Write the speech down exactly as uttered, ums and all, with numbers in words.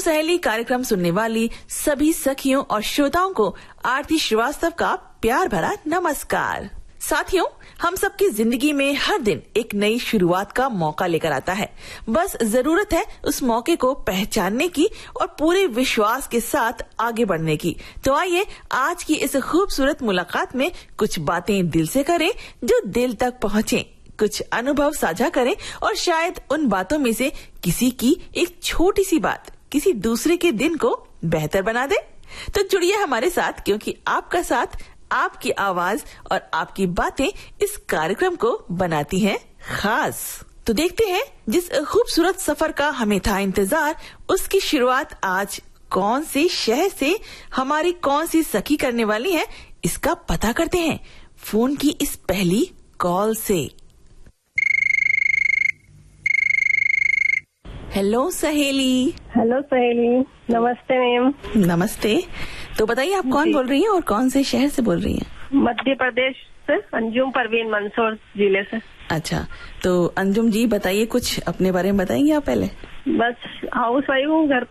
सहेली कार्यक्रम सुनने वाली सभी सखियों और श्रोताओं को आरती श्रीवास्तव का प्यार भरा नमस्कार। साथियों, हम सबकी जिंदगी में हर दिन एक नई शुरुआत का मौका लेकर आता है। बस जरूरत है उस मौके को पहचानने की और पूरे विश्वास के साथ आगे बढ़ने की। तो आइए आज की इस खूबसूरत मुलाकात में कुछ बातें दिल से करें जो दिल तक पहुँचे, कुछ अनुभव साझा करें और शायद उन बातों में से किसी की एक छोटी सी बात किसी दूसरे के दिन को बेहतर बना दे। तो जुड़िए हमारे साथ, क्योंकि आपका साथ, आपकी आवाज और आपकी बातें इस कार्यक्रम को बनाती हैं खास। तो देखते हैं जिस खूबसूरत सफर का हमें था इंतजार, उसकी शुरुआत आज कौन से शहर से हमारी कौन सी सखी करने वाली है, इसका पता करते हैं फोन की इस पहली कॉल से। हेलो सहेली। हेलो सहेली, नमस्ते मैम। नमस्ते। तो बताइए आप कौन बोल रही हैं और कौन से शहर से बोल रही हैं? मध्य प्रदेश से अंजुम परवीन मंदसौर जिले से। अच्छा, तो अंजुम जी बताइए, कुछ अपने बारे में बताएंगे आप पहले? बस हाउस वाइफ हूँ, घर